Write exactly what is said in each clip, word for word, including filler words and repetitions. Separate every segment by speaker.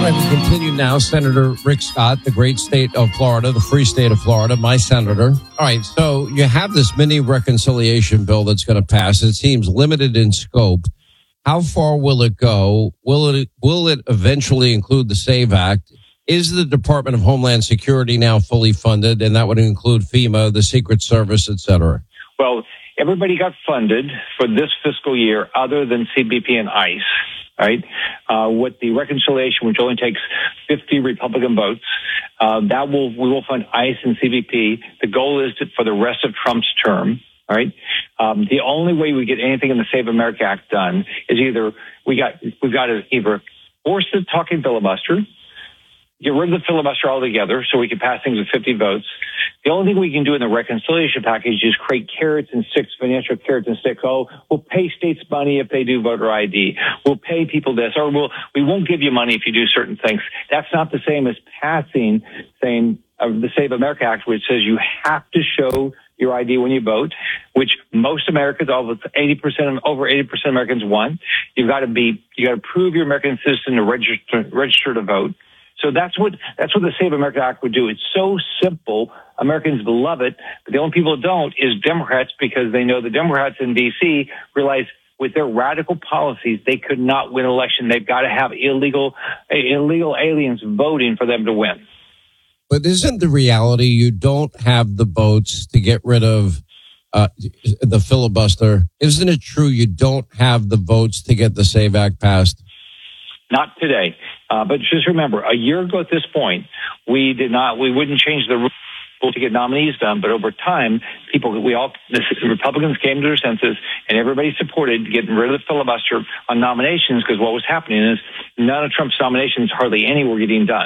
Speaker 1: All right, we continue now. Senator Rick Scott, the great state of Florida, the free state of Florida, my senator. All right, so you have this mini reconciliation bill that's going to pass. It seems limited in scope. How far will it go? Will it will it eventually include the SAVE Act? Is the Department of Homeland Security now fully funded? And that would include FEMA, the Secret Service, et cetera.
Speaker 2: Well, everybody got funded for this fiscal year other than C B P and ICE. Right, uh, with the reconciliation, which only takes fifty Republican votes, uh, that will we will fund ICE and C B P. The goal is to, for the rest of Trump's term. All right, um, the only way we get anything in the Save America Act done is either we got we've got to either force the talking filibuster, get rid of the filibuster altogether, so we can pass things with fifty votes. The only thing we can do in the reconciliation package is create carrots and sticks, financial carrots and sticks. Oh, we'll pay states money if they do voter I D. We'll pay people this, or we'll, we won't give you money if you do certain things. That's not the same as passing, saying, uh, the Save America Act, which says you have to show your I D when you vote, which most Americans, over eighty percent, over eighty percent of Americans want. You've got to be, you got to prove you're American citizen to register, register to vote. So that's what that's what the Save America Act would do. It's so simple. Americans love it. But the only people who don't is Democrats, because they know the Democrats in D C realize with their radical policies, they could not win an election. They've got to have illegal illegal aliens voting for them to win.
Speaker 1: But isn't the reality you don't have the votes to get rid of uh, the filibuster? Isn't it true you don't have the votes to get the SAVE Act passed?
Speaker 2: Not today. Uh, but just remember, a year ago at this point, we did not, we wouldn't change the rules to get nominees done. But over time, people, we all, the Republicans came to their senses and everybody supported getting rid of the filibuster on nominations, because what was happening is none of Trump's nominations, hardly any, were getting done.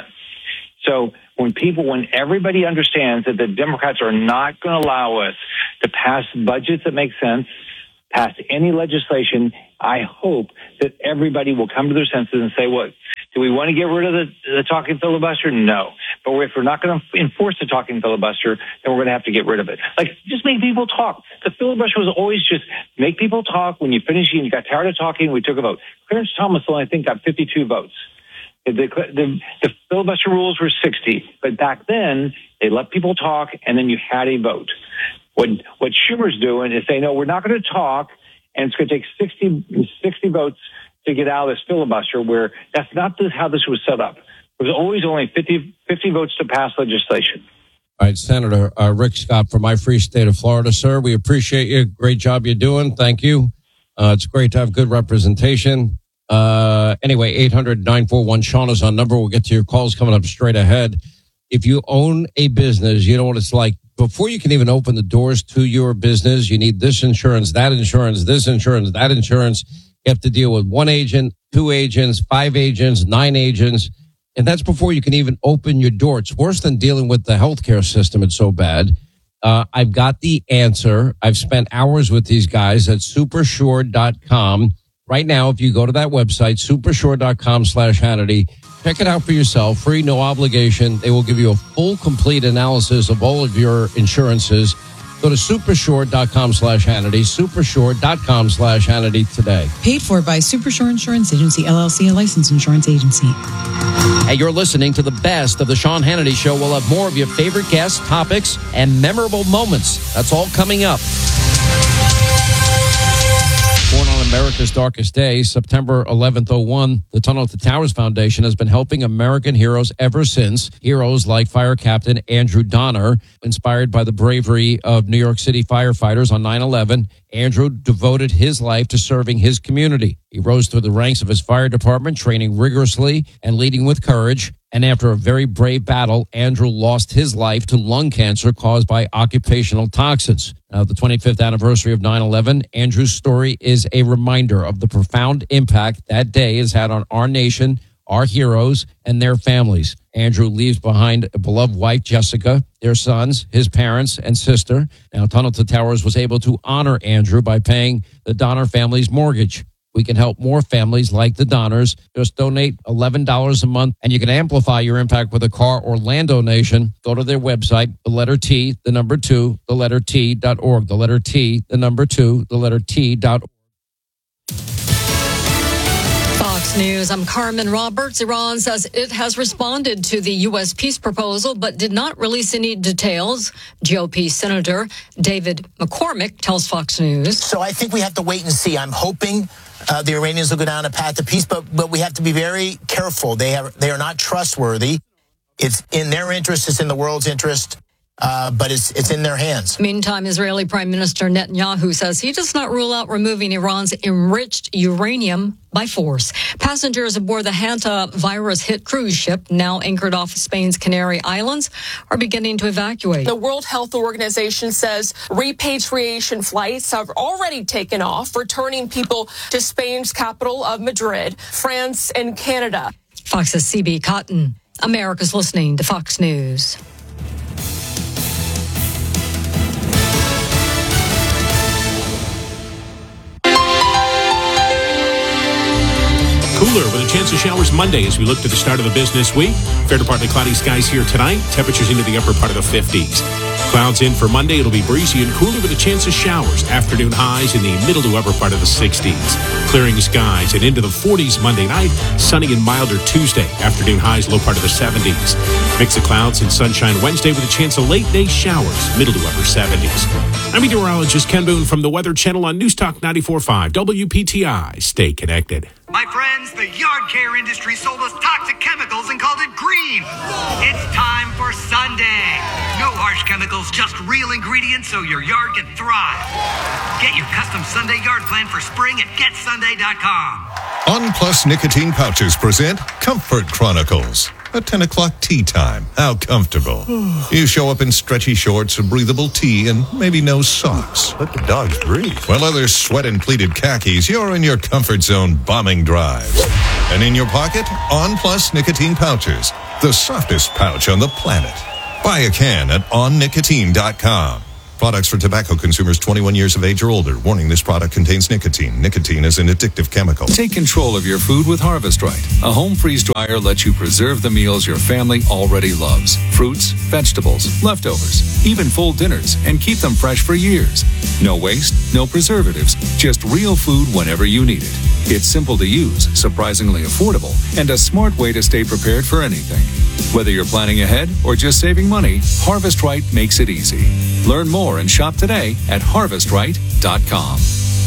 Speaker 2: So when people, when everybody understands that the Democrats are not going to allow us to pass budgets that make sense, pass any legislation, I hope that everybody will come to their senses and say, what, do we want to get rid of the, the talking filibuster? No. But if we're not going to enforce the talking filibuster, then we're going to have to get rid of it. Like, just make people talk. The filibuster was always just make people talk. When you finish and you got tired of talking, we took a vote. Clarence Thomas, I think, got fifty-two votes. The, the, the filibuster rules were sixty. But back then, they let people talk, and then you had a vote. What, what Schumer's doing is saying, no, we're not going to talk, and it's going to take sixty, sixty votes to get out of this filibuster, where that's not this, how this was set up. It was always only fifty, fifty votes to pass legislation.
Speaker 1: All right, Senator uh, Rick Scott from my free state of Florida, sir. We appreciate you. Great job you're doing. Thank you. Uh, it's great to have good representation. Uh, anyway, eight hundred, nine four one, Sean is on number. We'll get to your calls coming up straight ahead. If you own a business, you know what it's like. Before you can even open the doors to your business, you need this insurance, that insurance, this insurance, that insurance. You have to deal with one agent, two agents, five agents, nine agents. And that's before you can even open your door. It's worse than dealing with the healthcare system. It's so bad. Uh, I've got the answer. I've spent hours with these guys at supersure dot com. Right now, if you go to that website, supersure dot com slash Hannity, check it out for yourself. Free, no obligation. They will give you a full, complete analysis of all of your insurances. Go to supersure dot com slash Hannity, supersure dot com slash Hannity today.
Speaker 3: Paid for by Supershore Insurance Agency, L L C, a licensed insurance agency.
Speaker 4: Hey, you're listening to the best of the Sean Hannity Show. We'll have more of your favorite guests, topics, and memorable moments. That's all coming up. Born on America's darkest day, September eleventh oh one, the Tunnel to Towers Foundation has been helping American heroes ever since. Heroes like Fire Captain Andrew Donner, inspired by the bravery of New York City firefighters on nine eleven. Andrew devoted his life to serving his community. He rose through the ranks of his fire department, training rigorously and leading with courage. And after a very brave battle, Andrew lost his life to lung cancer caused by occupational toxins. Now, the twenty-fifth anniversary of nine eleven, Andrew's story is a reminder of the profound impact that day has had on our nation, our heroes, and their families. Andrew leaves behind a beloved wife, Jessica, their sons, his parents, and sister. Now, Tunnel to Towers was able to honor Andrew by paying the Donner family's mortgage. We can help more families like the Donners. Just donate eleven dollars a month, and you can amplify your impact with a car or land donation. Go to their website, the letter T, the number two, the letter T dot org. The letter T, the number two, the letter T dot org.
Speaker 3: Fox
Speaker 5: News. I'm Carmen Roberts. Iran says it has responded to the U S peace proposal, but did not release any details. G O P Senator David McCormick tells Fox News.
Speaker 6: So I think we have to wait and see. I'm hoping uh, the Iranians will go down a path of peace, but but we have to be very careful. They have they are not trustworthy. It's in their interest. It's in the world's interest. Uh, but it's it's in their hands.
Speaker 5: Meantime, Israeli Prime Minister Netanyahu says he does not rule out removing Iran's enriched uranium by force. Passengers aboard the Hanta virus-hit cruise ship, now anchored off Spain's Canary Islands, are beginning to evacuate.
Speaker 7: The World Health Organization says repatriation flights have already taken off, returning people to Spain's capital of Madrid, France, and Canada.
Speaker 5: Fox's C B Cotton. America's listening to Fox News.
Speaker 8: Cooler with a chance of showers Monday as we look to the start of the business week. Fair to partly cloudy skies here tonight. Temperatures into the upper part of the fifties. Clouds in for Monday. It'll be breezy and cooler with a chance of showers. Afternoon highs in the middle to upper part of the sixties. Clearing skies and into the forties Monday night. Sunny and milder Tuesday. Afternoon highs low part of the seventies. Mix of clouds and sunshine Wednesday with a chance of late day showers. Middle to upper seventies. I'm meteorologist Ken Boone from the Weather Channel on News Talk ninety-four point five W P T I. Stay connected.
Speaker 9: My friends, the yard care industry sold us toxic chemicals and called it green. It's time for Sunday. No harsh chemicals, just real ingredients so your yard can thrive. Get your custom Sunday yard plan for spring at get sunday dot com.
Speaker 10: On Plus Nicotine Pouches present Comfort Chronicles. A ten o'clock tea time. How comfortable. You show up in stretchy shorts, a breathable tee, and maybe no socks. Let the dogs breathe. While others sweat in pleated khakis, you're in your comfort zone bombing drives. And in your pocket, On Plus Nicotine Pouches. The softest pouch on the planet. Buy a can at on nicotine dot com. Products for tobacco consumers twenty-one years of age or older. Warning, this product contains nicotine. Nicotine is an addictive chemical.
Speaker 11: Take control of your food with Harvest Right. A home freeze dryer lets you preserve the meals your family already loves. Fruits, vegetables, leftovers, even full dinners, and keep them fresh for years. No waste, no preservatives, just real food whenever you need it. It's simple to use, surprisingly affordable, and a smart way to stay prepared for anything. Whether you're planning ahead or just saving money, Harvest Right makes it easy. Learn more and shop today at harvest right dot com.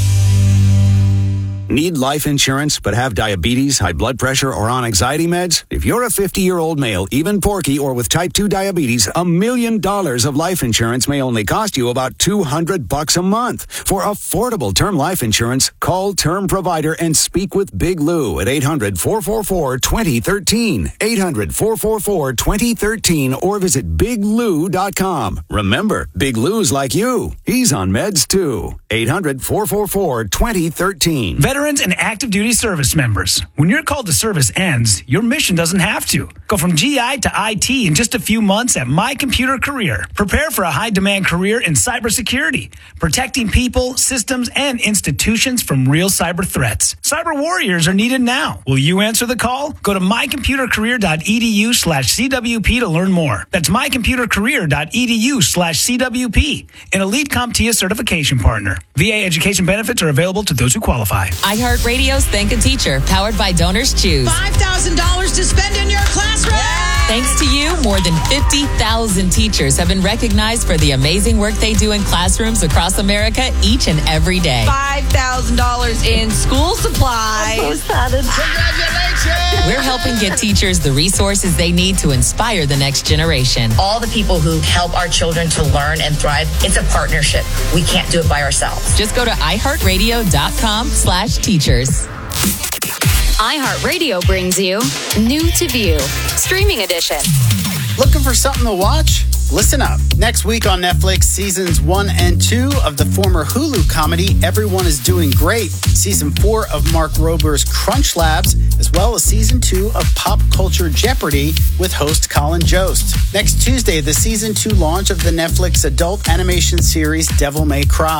Speaker 12: Need life insurance but have diabetes, high blood pressure, or on anxiety meds? If you're a fifty-year-old male, even porky, or with type two diabetes, a million dollars of life insurance may only cost you about two hundred bucks a month. For affordable term life insurance, call Term Provider and speak with Big Lou at eight hundred, four four four, two zero one three, eight hundred, four four four, two zero one three, or visit big lou dot com. Remember, Big Lou's like you. He's on meds too. eight hundred, four four four, two zero one three.
Speaker 13: Veterans and active duty service members. When your call to service ends, your mission doesn't have to. Go from G I to I T in just a few months at My Computer Career. Prepare for a high-demand career in cybersecurity, protecting people, systems, and institutions from real cyber threats. Cyber warriors are needed now. Will you answer the call? Go to my computer career dot e d u slash c w p to learn more. That's my computer career dot e d u slash c w p, an Elite CompTIA certification partner. V A education benefits are available to those who qualify.
Speaker 14: iHeartRadio's Thank a Teacher, powered by Donors Choose.
Speaker 3: five thousand dollars to spend in your classroom.
Speaker 14: Thanks to you, more than fifty thousand teachers have been recognized for the amazing work they do in classrooms across America each and every day.
Speaker 15: five thousand dollars in school supplies.
Speaker 14: I'm so excited.
Speaker 15: Congratulations!
Speaker 14: We're helping get teachers the resources they need to inspire the next generation.
Speaker 16: All the people who help our children to learn and thrive, it's a partnership. We can't do it by ourselves.
Speaker 14: Just go to i heart radio dot com slash teachers.
Speaker 17: iHeartRadio brings you New to View, Streaming Edition.
Speaker 18: Looking for something to watch? Listen up. Next week on Netflix, seasons one and two of the former Hulu comedy Everyone is Doing Great, season four of Mark Rober's Crunch Labs, as well as season two of Pop Culture Jeopardy with host Colin Jost. Next Tuesday, the season two launch of the Netflix adult animation series Devil May Cry. And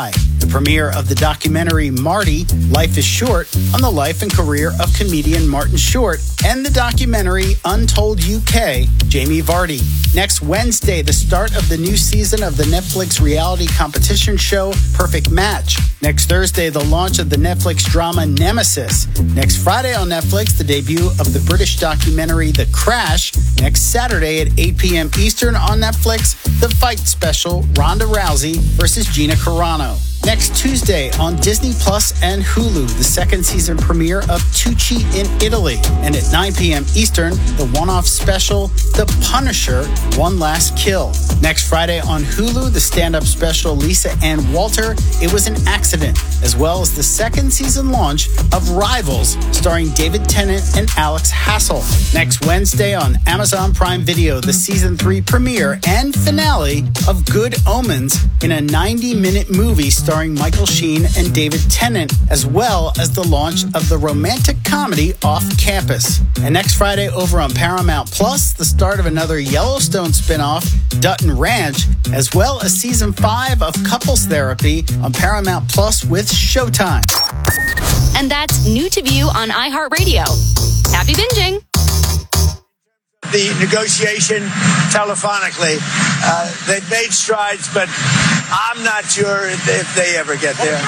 Speaker 18: premiere of the documentary Marty, Life is Short, on the life and career of comedian Martin Short, and the documentary Untold U K, Jamie Vardy. Next Wednesday, the start of the new season of the Netflix reality competition show Perfect Match. Next Thursday, the launch of the Netflix drama Nemesis. Next Friday on Netflix, the debut of the British documentary The Crash. Next Saturday at eight p.m. Eastern on Netflix, the fight special Ronda Rousey versus Gina Carano. Next Tuesday on Disney Plus and Hulu, the second season premiere of Tucci in Italy. And at nine p.m. Eastern, the one-off special, The Punisher, One Last Kill. Next Friday on Hulu, the stand-up special Lisa Ann Walter, It Was an Accident, as well as the second season launch of Rivals, starring David Tennant and Alex Hassel. Next Wednesday on Amazon Prime Video, the season three premiere and finale of Good Omens in a ninety-minute movie starring Michael Sheen and David Tennant, as well as the launch of the romantic comedy Off Campus. And next Friday over on Paramount Plus, the start of another Yellowstone spinoff, Dutton Ranch, as well as season five of Couples Therapy on Paramount Plus with Showtime.
Speaker 17: And that's New to View on iHeartRadio. Happy binging.
Speaker 19: The negotiation telephonically, uh, they've made strides, but I'm not sure if they ever get there.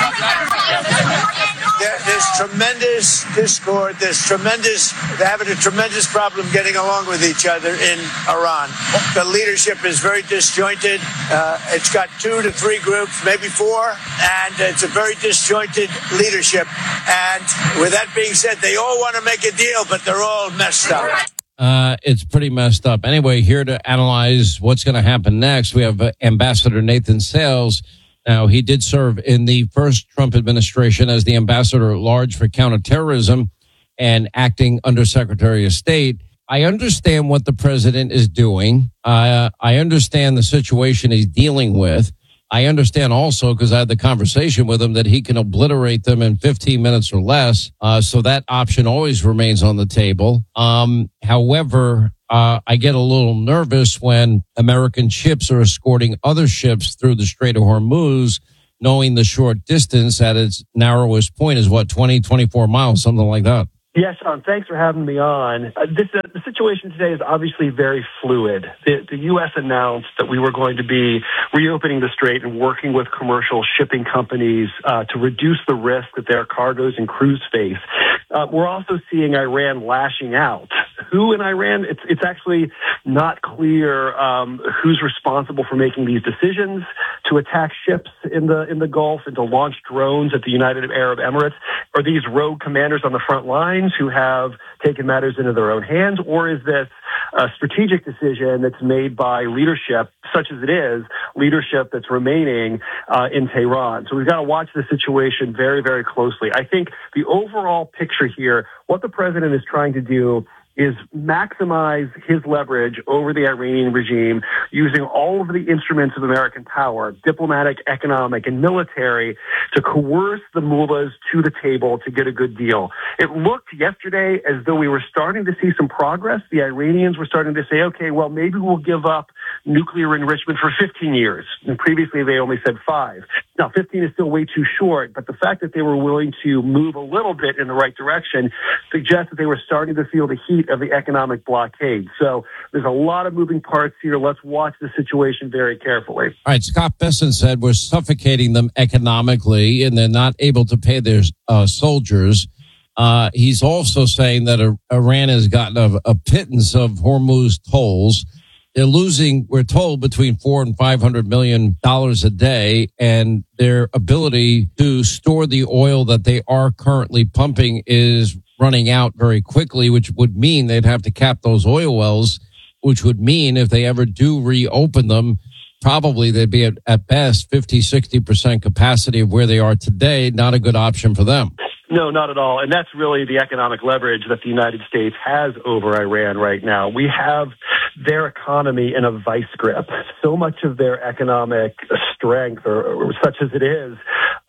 Speaker 19: there. There's tremendous discord. There's tremendous, they're having a tremendous problem getting along with each other in Iran. The leadership is very disjointed. Uh, it's got two to three groups, maybe four, and it's a very disjointed leadership. And with that being said, they all want to make a deal, but they're all messed up.
Speaker 1: Uh, it's pretty messed up. Anyway, here to analyze what's going to happen next, we have uh, Ambassador Nathan Sales. Now, he did serve in the first Trump administration as the ambassador at large for counterterrorism and acting undersecretary of state. I understand what the president is doing. Uh, I understand the situation he's dealing with. I understand also, because I had the conversation with him, that he can obliterate them in fifteen minutes or less. Uh, so that option always remains on the table. Um, however, uh, I get a little nervous when American ships are escorting other ships through the Strait of Hormuz, knowing the short distance at its narrowest point is what, twenty, twenty-four miles, something like that.
Speaker 20: Yes, Sean, thanks for having me on. Uh, this, uh, the situation today is obviously very fluid. The, the U S announced that we were going to be reopening the strait and working with commercial shipping companies uh, to reduce the risk that their cargoes and crews face. Uh, we're also seeing Iran lashing out. Who in Iran? It's, it's actually not clear um, who's responsible for making these decisions to attack ships in the in the Gulf and to launch drones at the United Arab Emirates. Are these rogue commanders on the front lines who have taken matters into their own hands, or is this a strategic decision that's made by leadership, such as it is, leadership that's remaining uh, in Tehran? So we've got to watch the situation very, very closely. I think the overall picture here, what the president is trying to do is maximize his leverage over the Iranian regime using all of the instruments of American power, diplomatic, economic, and military, to coerce the mullahs to the table to get a good deal. It looked yesterday as though we were starting to see some progress. The Iranians were starting to say, okay, well, maybe we'll give up nuclear enrichment for fifteen years. And previously they only said five. Now, fifteen is still way too short, but the fact that they were willing to move a little bit in the right direction suggests that they were starting to feel the heat of the economic blockade. So there's a lot of moving parts here. Let's watch the situation very carefully.
Speaker 1: All right, Scott Bessent said we're suffocating them economically and they're not able to pay their uh, soldiers. Uh, he's also saying that uh, Iran has gotten a, a pittance of Hormuz tolls. They're losing, we're told, between four and five hundred million dollars a day, and their ability to store the oil that they are currently pumping is running out very quickly, which would mean they'd have to cap those oil wells, which would mean if they ever do reopen them, probably they'd be at, at best fifty, sixty percent capacity of where they are today. Not a good option for them.
Speaker 20: No, not at all. And that's really the economic leverage that the United States has over Iran right now. We have their economy in a vice grip. So much of their economic strength, or, or such as it is,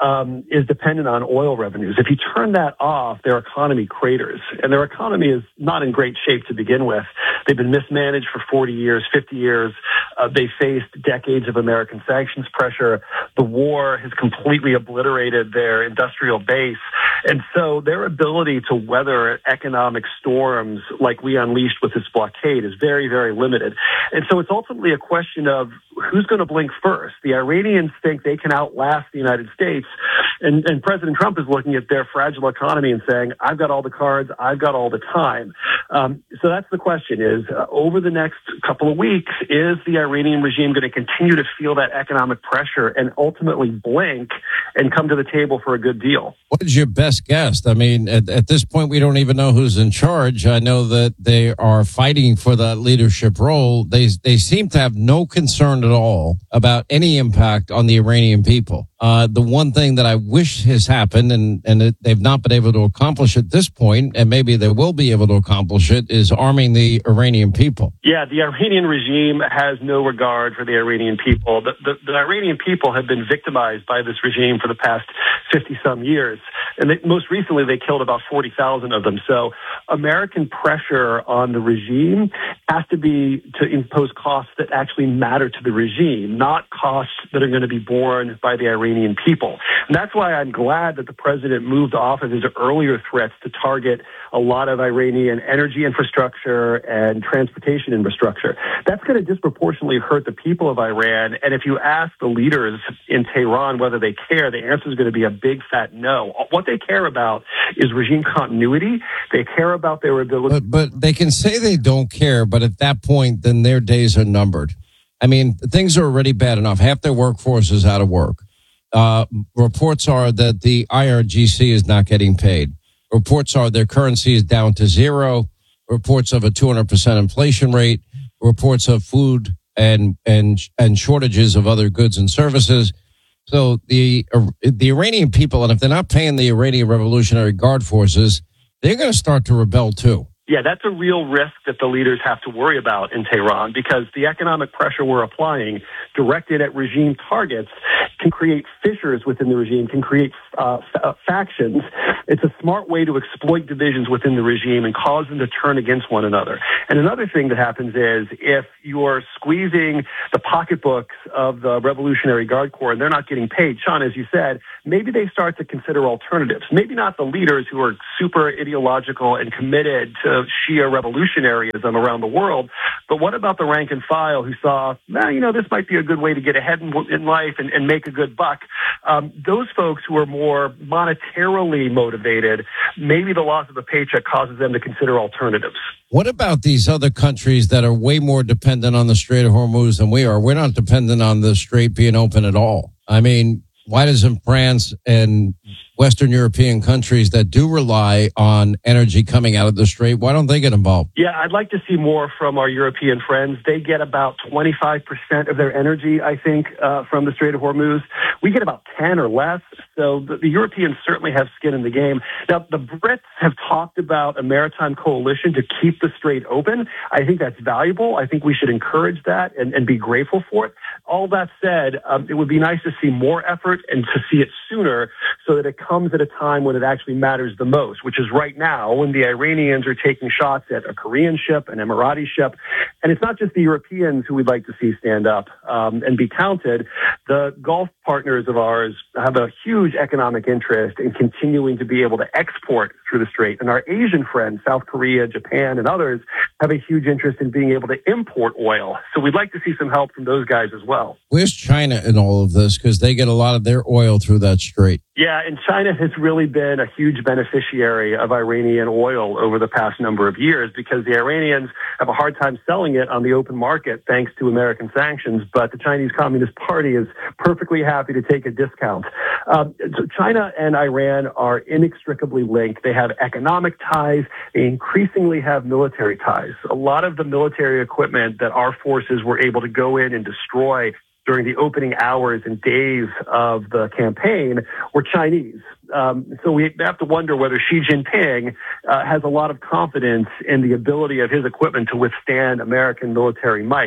Speaker 20: um, is dependent on oil revenues. If you turn that off, their economy craters, and their economy is not in great shape to begin with. They've been mismanaged for forty years, fifty years. Uh, they faced decades of American sanctions pressure. The war has completely obliterated their industrial base. And so their ability to weather economic storms like we unleashed with this blockade is very, very limited. And so it's ultimately a question of who's going to blink first. The Iranians think they can outlast the United States. And, and President Trump is looking at their fragile economy and saying, I've got all the cards, I've got all the time. Um, so that's the question is, uh, over the next couple of weeks, is the Iranian regime going to continue to feel that economic pressure and ultimately blink and come to the table for a good deal?
Speaker 1: What is your best guess? I mean, at, at this point, we don't even know who's in charge. I know that they are fighting for that leadership role. They, they seem to have no concern at all about any impact on the Iranian people. Uh, the one thing that I wish has happened, and, and it, they've not been able to accomplish at this point, and maybe they will be able to accomplish it, is arming the Iranian people.
Speaker 20: Yeah, the Iranian regime has no regard for the Iranian people. The, the, the Iranian people have been victimized by this regime for the past fifty-some years. And they, most recently, they killed about forty thousand of them. So American pressure on the regime has to be to impose costs that actually matter to the regime, not costs that are going to be borne by the Iranian people. And that's why I'm glad that the president moved off of his earlier threats to target a lot of Iranian energy infrastructure and transportation infrastructure. That's going to disproportionately hurt the people of Iran. And if you ask the leaders in Tehran whether they care, the answer is going to be a big fat no. What they care about is regime continuity. They care about their ability.
Speaker 1: But, but they can say they don't care, but at that point, then their days are numbered. I mean, things are already bad enough. Half their workforce is out of work. Uh, reports are that the I R G C is not getting paid. Reports are their currency is down to zero. Reports of a two hundred percent inflation rate. Reports of food and and and shortages of other goods and services. So the uh, the Iranian people, and if they're not paying the Iranian Revolutionary Guard forces, they're going to start to rebel too.
Speaker 20: Yeah, that's a real risk that the leaders have to worry about in Tehran, because the economic pressure we're applying directed at regime targets can create fissures within the regime, can create uh, f- factions. It's a smart way to exploit divisions within the regime and cause them to turn against one another. And another thing that happens is if you're squeezing the pocketbooks of the Revolutionary Guard Corps and they're not getting paid, Sean, as you said, maybe they start to consider alternatives. Maybe not the leaders who are super ideological and committed to Shia revolutionaryism around the world, but what about the rank and file who saw, nah, you know, this might be a good way to get ahead in, in life and, and make a good buck? Um, those folks who are more monetarily motivated, maybe the loss of a paycheck causes them to consider alternatives.
Speaker 1: What about these other countries that are way more dependent on the Strait of Hormuz than we are? We're not dependent on the Strait being open at all. I mean, why doesn't France and Western European countries that do rely on energy coming out of the Strait, why don't they get involved?
Speaker 20: Yeah, I'd like to see more from our European friends. They get about twenty-five percent of their energy, I think, uh, from the Strait of Hormuz. We get about ten or less. So the, the Europeans certainly have skin in the game. Now, the Brits have talked about a maritime coalition to keep the Strait open. I think that's valuable. I think we should encourage that and, and be grateful for it. All that said, um, it would be nice to see more effort and to see it sooner so that it comes at a time when it actually matters the most, which is right now when the Iranians are taking shots at a Korean ship, an Emirati ship. And it's not just the Europeans who we'd like to see stand up um, and be counted. The Gulf partners of ours have a huge economic interest in continuing to be able to export through the Strait. And our Asian friends, South Korea, Japan, and others, have a huge interest in being able to import oil. So we'd like to see some help from those guys as well.
Speaker 1: Where's China in all of this? Because they get a lot of their oil through that strait.
Speaker 20: Yeah, and China has really been a huge beneficiary of Iranian oil over the past number of years because the Iranians have a hard time selling it on the open market thanks to American sanctions, but the Chinese Communist Party is perfectly happy to take a discount. Um, so China and Iran are inextricably linked. They have economic ties. They increasingly have military ties. A lot of the military equipment that our forces were able to go in and destroy during the opening hours and days of the campaign were Chinese. Um, so we have to wonder whether Xi Jinping uh, has a lot of confidence in the ability of his equipment to withstand American military might.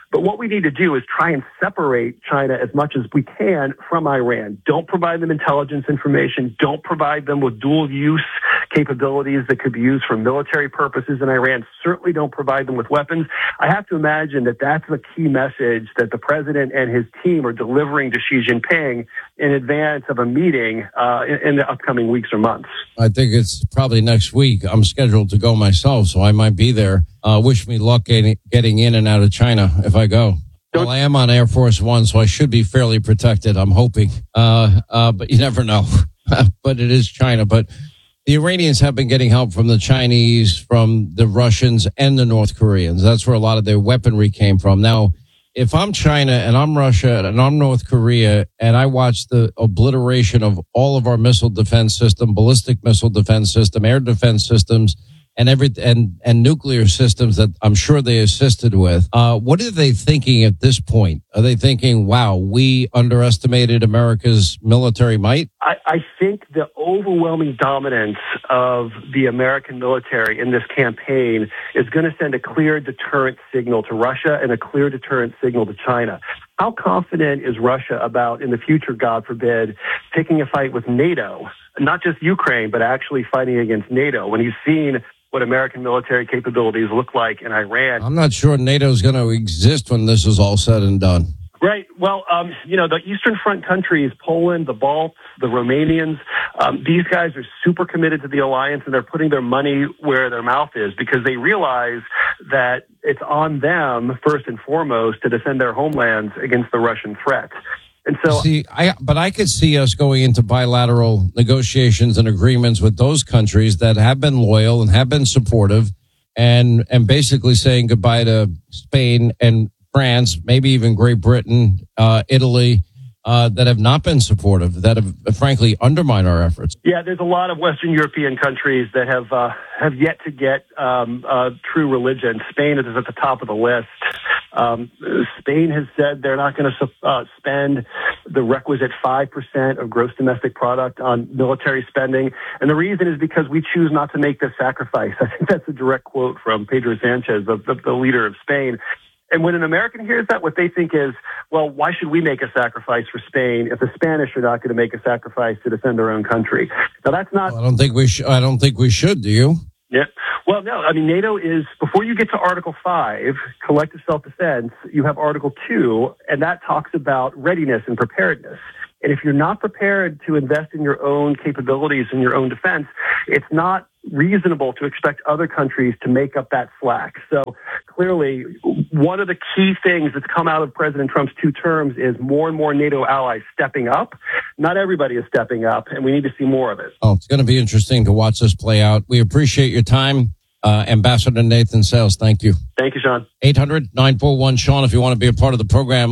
Speaker 20: But what we need to do is try and separate China as much as we can from Iran. Don't provide them intelligence information. Don't provide them with dual use capabilities that could be used for military purposes in Iran. Certainly don't provide them with weapons. I have to imagine that that's the key message that the president and his team are delivering to Xi Jinping in advance of a meeting uh, in, in the upcoming weeks or months.
Speaker 1: I think it's probably next week. I'm scheduled to go myself, so I might be there. Uh, wish me luck getting, getting in and out of China if I go. Well, I am on Air Force One, so I should be fairly protected, I'm hoping. Uh, uh, but you never know. But it is China. But the Iranians have been getting help from the Chinese, from the Russians, and the North Koreans. That's where a lot of their weaponry came from. Now, if I'm China and I'm Russia and I'm North Korea and I watch the obliteration of all of our missile defense system, ballistic missile defense system, air defense systems, and every and and nuclear systems that I'm sure they assisted with. Uh, what are they thinking at this point? Are they thinking, "Wow, we underestimated America's military might"?
Speaker 20: I, I think the overwhelming dominance of the American military in this campaign is going to send a clear deterrent signal to Russia and a clear deterrent signal to China. How confident is Russia about, in the future, God forbid, picking a fight with NATO, not just Ukraine, but actually fighting against NATO, when he's seen what American military capabilities look like in Iran?
Speaker 1: I'm not sure NATO's going to exist when this is all said and done.
Speaker 20: Right. Well, um, you know, the Eastern Front countries, Poland, the Balts, the Romanians, um, these guys are super committed to the alliance, and they're putting their money where their mouth is because they realize that it's on them, first and foremost, to defend their homelands against the Russian threat. And so,
Speaker 1: see, I but I could see us going into bilateral negotiations and agreements with those countries that have been loyal and have been supportive, and and basically saying goodbye to Spain and France, maybe even Great Britain, uh, Italy, uh, that have not been supportive, that have uh, frankly undermined our efforts.
Speaker 20: Yeah, there's a lot of Western European countries that have uh, have yet to get um, uh, true religion. Spain is at the top of the list. Um, Spain has said they're not going to uh, spend the requisite five percent of gross domestic product on military spending. And the reason is because we choose not to make this sacrifice. I think that's a direct quote from Pedro Sanchez, the, the, the leader of Spain. And when an American hears that, what they think is, well, why should we make a sacrifice for Spain if the Spanish are not going to make a sacrifice to defend their own country? Now, that's not...
Speaker 1: Well, I don't think we should. I don't think we should, do you?
Speaker 20: Yeah. Well, no, I mean, NATO is, before you get to Article five, collective self-defense, you have Article two, and that talks about readiness and preparedness. And if you're not prepared to invest in your own capabilities and your own defense, it's not reasonable to expect other countries to make up that slack. So clearly, one of the key things that's come out of President Trump's two terms is more and more NATO allies stepping up. Not everybody is stepping up, and we need to see more of it.
Speaker 1: Oh, it's going to be interesting to watch this play out. We appreciate your time. Uh, Ambassador Nathan Sales, thank you.
Speaker 20: Thank you, Sean.
Speaker 1: eight hundred nine four one Sean if you want to be a part of the program.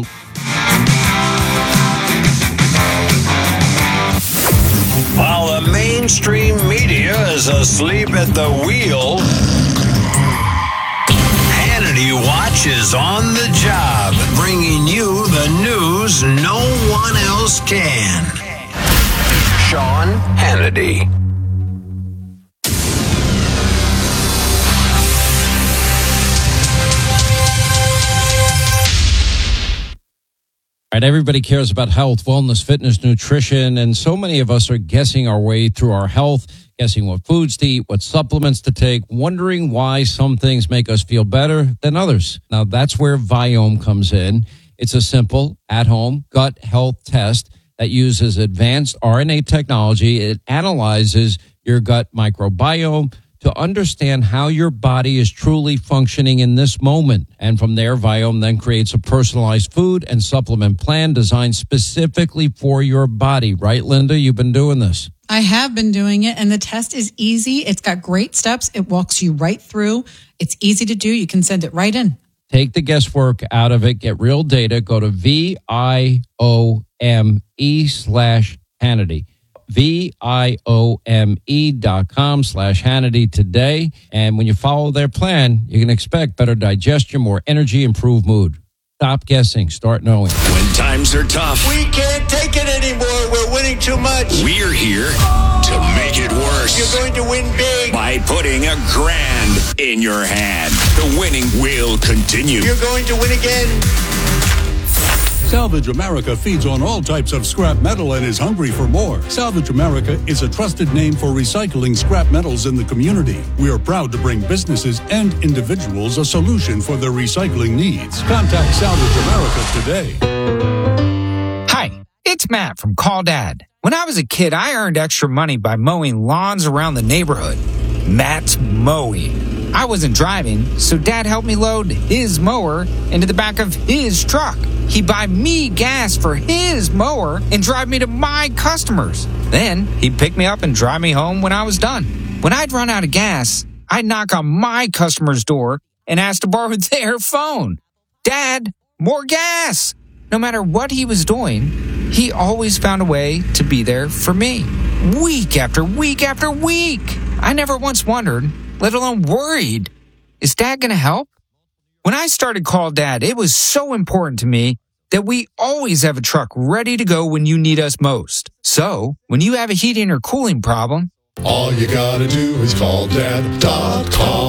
Speaker 21: While the mainstream media is asleep at the wheel, Hannity Watch is on the job, bringing you the news no one else can. Sean Hannity.
Speaker 1: Right, everybody cares about health, wellness, fitness, nutrition, and so many of us are guessing our way through our health, guessing what foods to eat, what supplements to take, wondering why some things make us feel better than others. Now, that's where Viome comes in. It's a simple, at-home gut health test that uses advanced R N A technology. It analyzes your gut microbiome to understand how your body is truly functioning in this moment. And from there, Viome then creates a personalized food and supplement plan designed specifically for your body. Right, Linda? You've been doing this.
Speaker 3: I have been doing it, and the test is easy. It's got great steps. It walks you right through. It's easy to do. You can send it right in.
Speaker 1: Take the guesswork out of it. Get real data. Go to V I O M E slash Hannity. V-I-O-M-E dot com slash Hannity today. And when you follow their plan, you can expect better digestion, more energy, improved mood.
Speaker 4: Stop guessing. Start knowing.
Speaker 21: When times are tough,
Speaker 19: We can't take it anymore. We're winning too much.
Speaker 21: we're here to make it worse.
Speaker 19: You're going to win big.
Speaker 21: By putting a grand in your hand. The winning will continue.
Speaker 19: You're going to win again.
Speaker 2: Salvage America feeds on all types of scrap metal and is hungry for more. Salvage America is a trusted name for recycling scrap metals in the community. We are proud to bring businesses and individuals a solution for their recycling needs. Contact Salvage America today.
Speaker 22: Hi, it's Matt from Call Dad. When I was a kid, I earned extra money by mowing lawns around the neighborhood. Matt's mowing. I wasn't driving, so Dad helped me load his mower into the back of his truck. He'd buy me gas for his mower and drive me to my customers. Then he'd pick me up and drive me home when I was done. When I'd run out of gas, I'd knock on my customer's door and ask to borrow their phone. Dad, more gas! No matter what he was doing, he always found a way to be there for me. Week after week after week. I never once wondered, let alone worried, is Dad going to help? When I started Call Dad, it was so important to me that we always have a truck ready to go when you need us most. So, when you have a heating or cooling problem,
Speaker 23: all you gotta do is call dad dot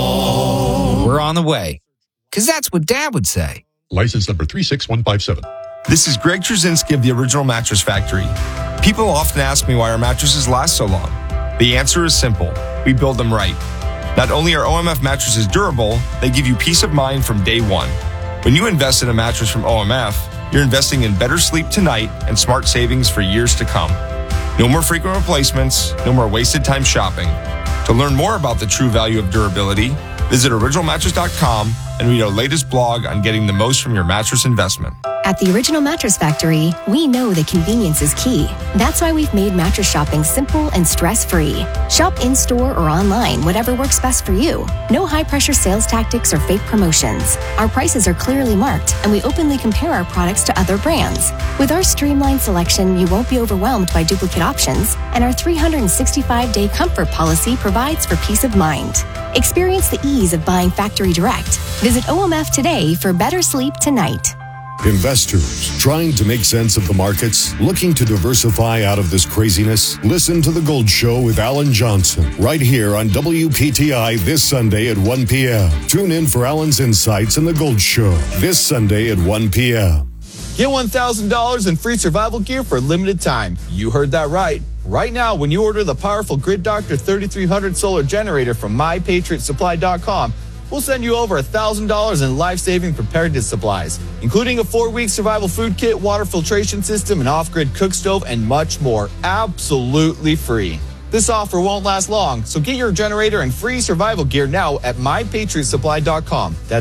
Speaker 23: com.
Speaker 22: We're on the way. Because that's what Dad would say.
Speaker 23: License number three six one five seven.
Speaker 24: This is Greg Trzynski of the Original Mattress Factory. People often ask me why our mattresses last so long. The answer is simple. We build them right. Not only are O M F mattresses durable, they give you peace of mind from day one. When you invest in a mattress from O M F, you're investing in better sleep tonight and smart savings for years to come. No more frequent replacements, no more wasted time shopping. To learn more about the true value of durability, visit original mattress dot com and read our latest blog on getting the most from your mattress investment.
Speaker 25: At the Original Mattress Factory, we know that convenience is key. That's why we've made mattress shopping simple and stress-free. Shop in-store or online, whatever works best for you. No high-pressure sales tactics or fake promotions. Our prices are clearly marked, and we openly compare our products to other brands. With our streamlined selection, you won't be overwhelmed by duplicate options, and our three hundred sixty-five day comfort policy provides for peace of mind. Experience the ease of buying factory direct. Visit O M F today for better sleep tonight.
Speaker 26: Investors trying to make sense of the markets, looking to diversify out of this craziness? Listen to The Gold Show with Alan Johnson right here on W P T I this Sunday at one p.m. Tune in for Alan's insights in The Gold Show this Sunday at one p.m.
Speaker 27: Get one thousand dollars in free survival gear for a limited time. You heard that right. Right now, when you order the powerful Grid Doctor thirty-three hundred solar generator from my patriot supply dot com, we'll send you over one thousand dollars in life-saving preparedness supplies, including a four-week survival food kit, water filtration system, an off-grid cook stove, and much more, absolutely free. This offer won't last long, so get your generator and free survival gear now at my patriot supply dot com. That's